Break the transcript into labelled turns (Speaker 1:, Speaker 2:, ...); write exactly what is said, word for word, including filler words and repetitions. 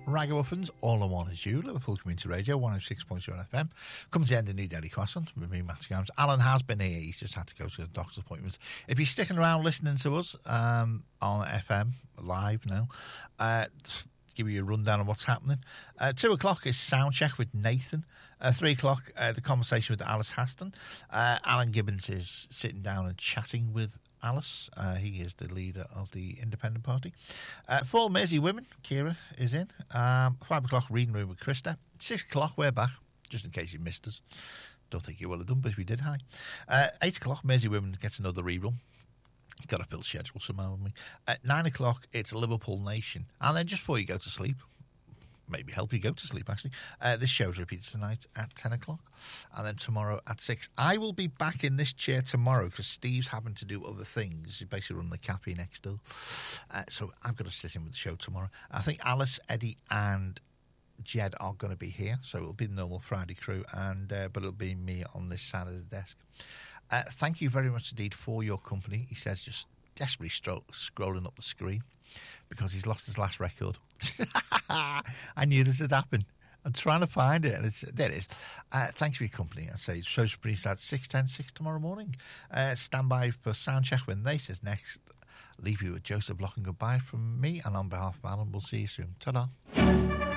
Speaker 1: Ragamuffins, All I Want Is You, Liverpool Community Radio, one oh six point oh F M. Comes to the end of New Delhi Croissant with me, Matt Gams. Alan has been here, he's just had to go to a doctor's appointment. If you're sticking around listening to us um, on F M, live now, uh, give you a rundown of what's happening. Uh, two o'clock is Soundcheck with Nathan. Uh, three o'clock, uh, the conversation with Alice Haston. Uh, Alan Gibbons is sitting down and chatting with Alice. Uh, he is the leader of the Independent Party. Uh, four, Mersey Women. Kira is in. Um, five o'clock, Reading Room with Krista. Six o'clock, we're back, just in case you missed us. Don't think you will have done, but if you did, hi. Uh, eight o'clock, Mersey Women gets another rerun. Got a full schedule somehow with me. At nine o'clock, it's Liverpool Nation. And then just before you go to sleep, maybe help you go to sleep, actually. Uh, this show's repeated tonight at ten o'clock. And then tomorrow at six. I will be back in this chair tomorrow because Steve's having to do other things. He's basically running the cafe next door. Uh, so I've got to sit in with the show tomorrow. I think Alice, Eddie and Jed are going to be here. So it'll be the normal Friday crew. and uh, But it'll be me on this side of the desk. Uh, thank you very much indeed for your company. He says just desperately stro- scrolling up the screen because he's lost his last record. I knew this would happen. I'm trying to find it, and it's there it is. Uh, thanks for your company. I say show's pretty sad. six ten six tomorrow morning. Uh, stand by for Soundcheck when they says next. Leave you with Joseph Lock and goodbye from me, and on behalf of Alan, we'll see you soon. Ta-da.